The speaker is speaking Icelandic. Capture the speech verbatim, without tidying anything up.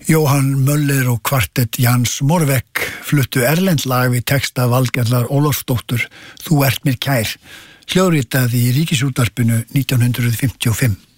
Jóhann Möller og kvartett Jans Morvek fluttu erlend lag við texta Valgerðar Ólafsdóttur Þú ert mér kær, hljóðritaði í Ríkisútvarpinu nítján hundruð fimmtíu og fimm.